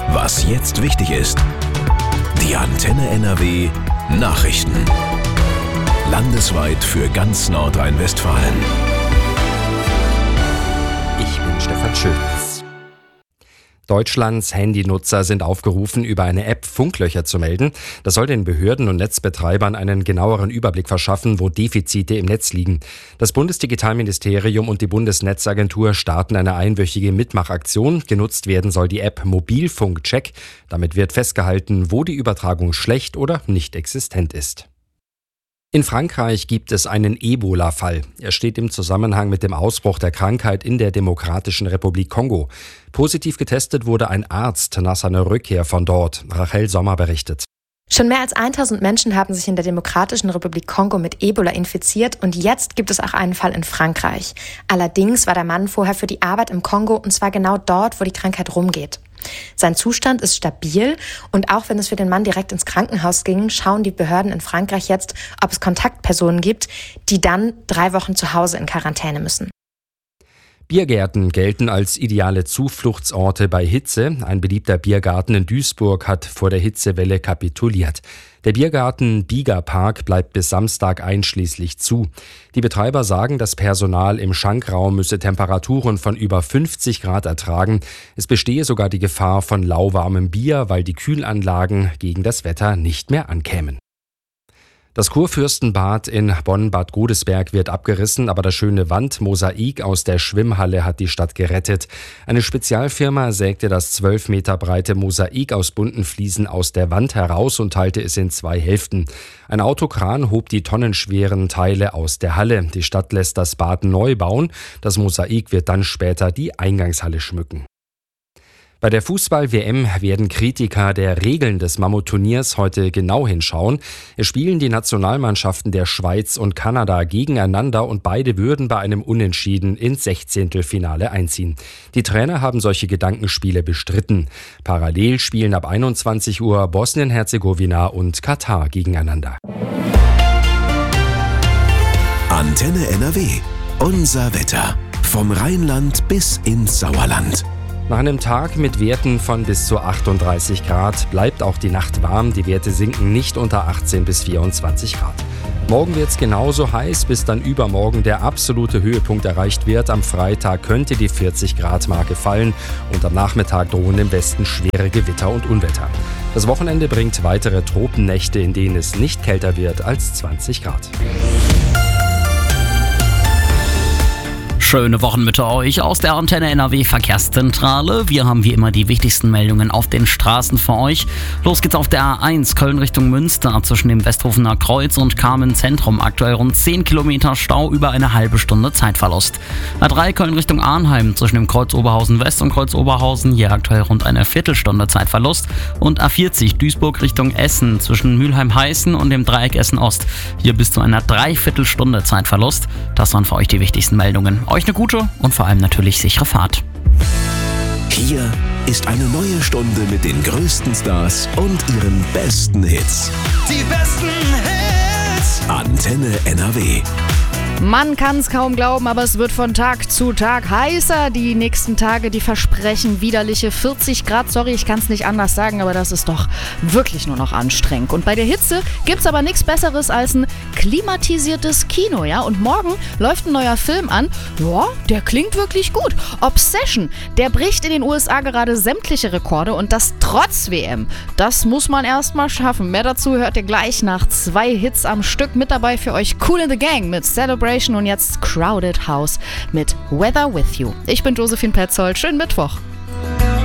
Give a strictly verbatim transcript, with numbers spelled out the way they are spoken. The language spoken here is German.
Was jetzt wichtig ist. Die Antenne N R W Nachrichten. Landesweit für ganz Nordrhein-Westfalen. Ich bin Stefan Schütz. Deutschlands Handynutzer sind aufgerufen, über eine App Funklöcher zu melden. Das soll den Behörden und Netzbetreibern einen genaueren Überblick verschaffen, wo Defizite im Netz liegen. Das Bundesdigitalministerium und die Bundesnetzagentur starten eine einwöchige Mitmachaktion. Genutzt werden soll die App Mobilfunkcheck. Damit wird festgehalten, wo die Übertragung schlecht oder nicht existent ist. In Frankreich gibt es einen Ebola-Fall. Er steht im Zusammenhang mit dem Ausbruch der Krankheit in der Demokratischen Republik Kongo. Positiv getestet wurde ein Arzt nach seiner Rückkehr von dort. Rachel Sommer berichtet. Schon mehr als tausend Menschen haben sich in der Demokratischen Republik Kongo mit Ebola infiziert und jetzt gibt es auch einen Fall in Frankreich. Allerdings war der Mann vorher für die Arbeit im Kongo und zwar genau dort, wo die Krankheit rumgeht. Sein Zustand ist stabil und auch wenn es für den Mann direkt ins Krankenhaus ging, schauen die Behörden in Frankreich jetzt, ob es Kontaktpersonen gibt, die dann drei Wochen zu Hause in Quarantäne müssen. Biergärten gelten als ideale Zufluchtsorte bei Hitze. Ein beliebter Biergarten in Duisburg hat vor der Hitzewelle kapituliert. Der Biergarten Bieger Park bleibt bis Samstag einschließlich zu. Die Betreiber sagen, das Personal im Schankraum müsse Temperaturen von über fünfzig Grad ertragen. Es bestehe sogar die Gefahr von lauwarmem Bier, weil die Kühlanlagen gegen das Wetter nicht mehr ankämen. Das Kurfürstenbad in Bonn-Bad Godesberg wird abgerissen, aber das schöne Wandmosaik aus der Schwimmhalle hat die Stadt gerettet. Eine Spezialfirma sägte das zwölf Meter breite Mosaik aus bunten Fliesen aus der Wand heraus und teilte es in zwei Hälften. Ein Autokran hob die tonnenschweren Teile aus der Halle. Die Stadt lässt das Bad neu bauen. Das Mosaik wird dann später die Eingangshalle schmücken. Bei der Fußball-W M werden Kritiker der Regeln des Mammut-Turniers heute genau hinschauen. Es spielen die Nationalmannschaften der Schweiz und Kanada gegeneinander und beide würden bei einem Unentschieden ins Sechzehntelfinale einziehen. Die Trainer haben solche Gedankenspiele bestritten. Parallel spielen ab einundzwanzig Uhr Bosnien-Herzegowina und Katar gegeneinander. Antenne N R W. Unser Wetter. Vom Rheinland bis ins Sauerland. Nach einem Tag mit Werten von bis zu achtunddreißig Grad bleibt auch die Nacht warm. Die Werte sinken nicht unter achtzehn bis vierundzwanzig Grad. Morgen wird es genauso heiß, bis dann übermorgen der absolute Höhepunkt erreicht wird. Am Freitag könnte die vierzig Grad Marke fallen und am Nachmittag drohen im Westen schwere Gewitter und Unwetter. Das Wochenende bringt weitere Tropennächte, in denen es nicht kälter wird als zwanzig Grad. Schöne Wochen mit euch aus der Antenne N R W Verkehrszentrale. Wir haben wie immer die wichtigsten Meldungen auf den Straßen für euch. Los geht's auf der A eins Köln Richtung Münster zwischen dem Westhofener Kreuz und Kamen Zentrum. Aktuell rund zehn Kilometer Stau, über eine halbe Stunde Zeitverlust. A drei Köln Richtung Arnheim zwischen dem Kreuz Oberhausen West und Kreuz Oberhausen. Hier aktuell rund eine Viertelstunde Zeitverlust. Und A vierzig Duisburg Richtung Essen zwischen Mülheim-Heißen und dem Dreieck Essen Ost. Hier bis zu einer Dreiviertelstunde Zeitverlust. Das waren für euch die wichtigsten Meldungen. Euch eine gute und vor allem natürlich sichere Fahrt. Hier ist eine neue Stunde mit den größten Stars und ihren besten Hits. Die besten Hits. Antenne N R W. Man kann es kaum glauben, aber es wird von Tag zu Tag heißer. Die nächsten Tage, die versprechen widerliche vierzig Grad. Sorry, ich kann es nicht anders sagen, aber das ist doch wirklich nur noch anstrengend. Und bei der Hitze gibt es aber nichts Besseres als ein klimatisiertes Kino, ja? Und morgen läuft ein neuer Film an. Ja, der klingt wirklich gut. Obsession, der bricht in den U S A gerade sämtliche Rekorde und das trotz W M. Das muss man erst mal schaffen. Mehr dazu hört ihr gleich nach zwei Hits am Stück. Mit dabei für euch Kool in the Gang mit Celebration und jetzt Crowded House mit Weather With You. Ich bin Josephine Petzold. Schönen Mittwoch.